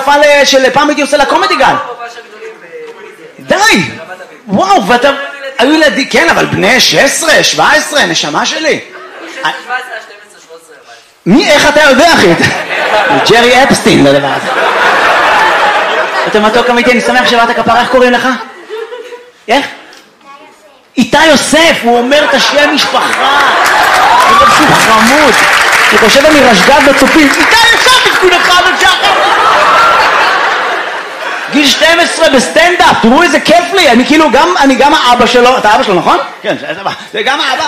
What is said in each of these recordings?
מופע של פעם הייתי עושה לקומדי גן. די! וואו, ואתה... היו ילדים, כן, אבל בני 16, 17, נשמה שלי. 17, 12, 13. מי, איך אתה יודע, אחי? ג'רי אפסטין, לדבר הזה. אתה מתוק אמיתי, אני שמח שבאת כפרה, איך קוראים לך? איך? איתי יוסף, הוא אומר את השם משפחה. הוא אומר שהוא חמוד. אני חושב אני רשגת בצופים. איתי יוסף, תקון אחד ושחר. גיל 12 בסטנדאפ, תראו איזה כיף לי. אני גם האבא שלו. אתה אבא שלו, נכון? כן, זה גם האבא.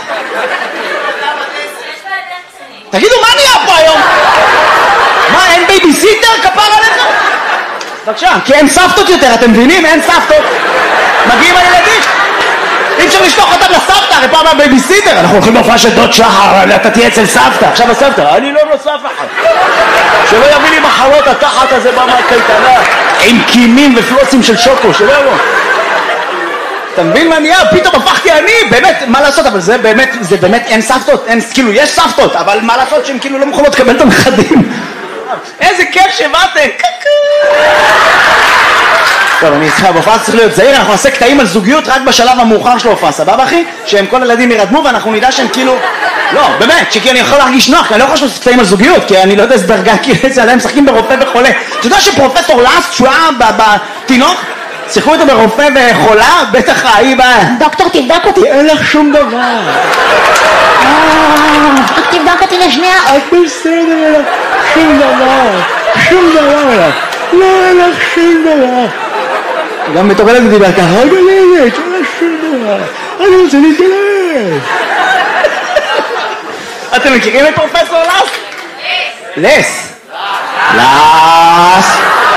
תגידו, מה נהיה פה היום? מה, אין בייביסיטר? כפר עליך? בבקשה, כי אין סבתות יותר, אתם מבינים? אין סבתות. מגיעים הילדים. אי אפשר לשלוח אותם לסבתא, הרי פעם הבייביסיטר. אנחנו הולכים להופעה של דוד שחר, אתה תהיה אצל סבתא. עכשיו הסבתא, אני לא סבתא. שלא יביא לי מחלות התחת הזה מהקייטנה, עם קימים ופלוצים של שוקו, שלא יבוא. אתה מבין מה נהיה? פתאום הפכתי אני, באמת, מה לעשות? אבל זה באמת אין סבתות, כאילו יש סבתות, אבל מה לעשות שהן כאילו לא מוכנות לקבל את הנכדים? איזה כיף שבאתם! טוב, אני איתך, בהופעה צריך להיות זהיר, אנחנו נעשה קטעים על זוגיות רק בשלב המאוחר של ההופעה, סבבה אחי? שהם כל הילדים ירדמו ואנחנו נדע שהם כאילו... לא, באמת, שכי אני יכול להרגיש נוח, כי אני לא יכול לעשות קטעים על זוגיות, כי אני לא יודע איזה דרגה, כי איזה עדיין משחקים ברופא וחולה. אתה יודע שפרופסור לאסט, שהוא היה בתינוק, שיחקו איתו ברופא וחולה, בטח היא באה, דוקטור תבדוק אותי, אין לך שום דבר. רק תבדוק אותי לשנייה, את בסדר, שום דבר, לא אין לך שום דבר. גם בתור ילד דיבר ככה, רגע ילד, אין לך שום דבר, אני רוצה להתגלש. אתם מכירים את פרופסור לס? לס. לס.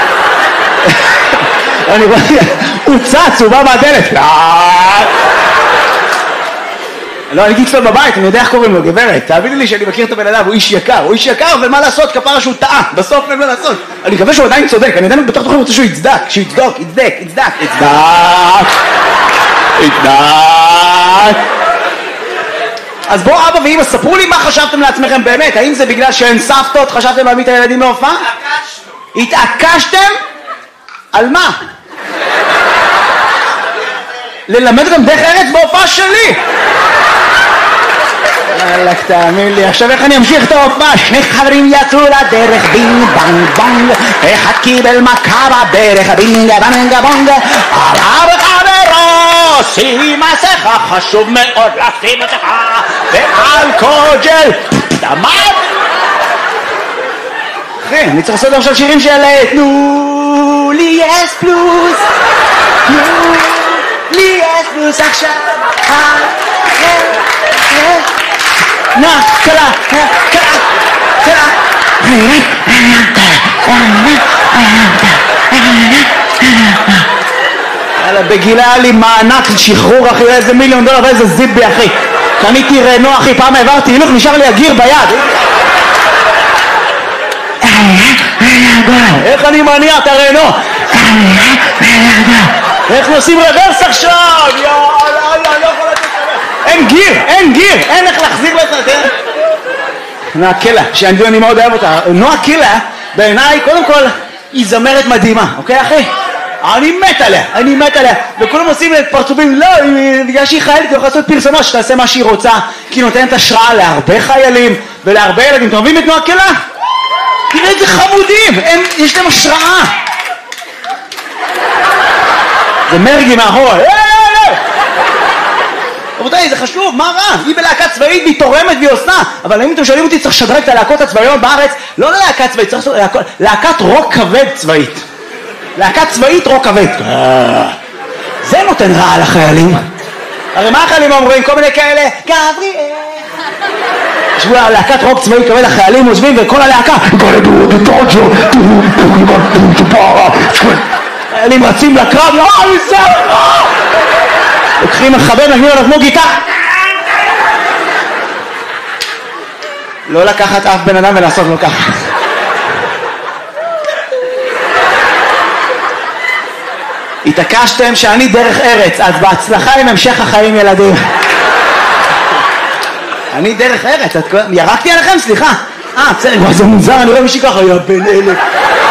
הוא צץ, הוא בא מהדלת. לא, אני גיץ לו בבית, אני יודע איך קוראים לו, גברת. תאמיני לי שאני מכיר את הבן אדם, הוא איש יקר, ומה לעשות, כפרה שהוא טעה, בסוף אין מה לעשות. אני מקווה שהוא עדיין צודק, אני עדיין בתוך תוכן רוצה שהוא יצדק. אז בואו אבא ואמא, ספרו לי מה חשבתם לעצמכם באמת, האם זה בגלל שאין סבתות, חשבתם להביא את הילדים להופעה? התעקשתם? על מה? ללמד גם דרך ארץ בהופעה שלי. אלק, תאמין לי, עכשיו איך אני אמשיך את ההופעה? שני חברים יצאו לדרך, בינג בנג בונג, אחד קיבל מכה בברך, בינג בנג בונג, עלה בחברו, שים מסכה, חשוב מאוד לשים מסכה, ואלכוג'ל, דמת. אחי, אני צריך לעשות עכשיו שירים של תנו לי אס פלוס, תנו לי אס פלוס עכשיו, קלה. בגילה היה לי מענק שחרור אחי, איזה $1,000,000 ואיזה זיבי אחי, קניתי רנו אחי, פעם העברתי הילוך, נשאר לי הגיר ביד. איך אני מניע את הרנו? איך נוסעים רוורס עכשיו? יאללה, לא יכול לתת לך. אין גיר, אין איך להחזיר לך. נועה קילה, שאני מאוד אוהב אותה. נועה קילה, בעיניי, קודם כל, היא זמרת מדהימה, אוקיי אחי? אני מת עליה. וכולם עושים את פרצופים, לא, בגלל שהיא חיילת, היא יכולה לעשות פרסומות שתעשה מה שהיא רוצה, כי היא נותנת השראה להרבה חיילים ולהרבה ילדים. אתם אוהבים את נועה קילה? תראה איזה חמודים, יש להם השראה. זה מרגי מאחורה. רבותיי, זה חשוב, מה רע? היא בלהקה צבאית והיא תורמת והיא עושה. אבל אם אתם שואלים אותי, צריך לשדרג את הלהקות הצבאיות בארץ, לא ללהקה צבאית, צריך לעשות להקת רוק כבד צבאית. להקת צבאית רוק כבד. זה נותן רע לחיילים. הרי מה החיילים אומרים? כל מיני כאלה, גבריאל. ישבו להקת רוק צבאי כבד, החיילים עוזבים וכל הלהקה חיילים רצים לקרב, לוקחים מחבר, נגנים עליו כמו גיטה. לא לקחת אף בן אדם ולעשות לו ככה. התעקשתם שאני דרך ארץ, אז בהצלחה עם המשך החיים ילדים. אני דרך ארץ, ירקתי עליכם? סליחה. בסדר, זה מוזר, אני רואה מישהי ככה, יא בן אלף.